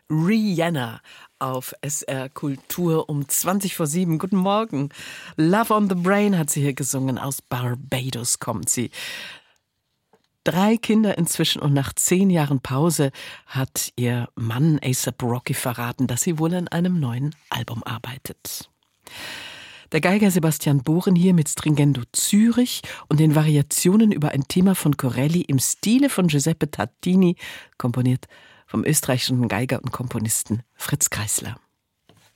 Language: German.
Rihanna auf SR Kultur um 7:20. Guten Morgen. Love on the Brain hat sie hier gesungen. Aus Barbados kommt sie. 3 Kinder inzwischen und nach 10 Jahren Pause hat ihr Mann A$AP Rocky verraten, dass sie wohl an einem neuen Album arbeitet. Der Geiger Sebastian Bohren hier mit Stringendo Zürich und den Variationen über ein Thema von Corelli im Stile von Giuseppe Tartini, komponiert vom österreichischen Geiger und Komponisten Fritz Kreisler.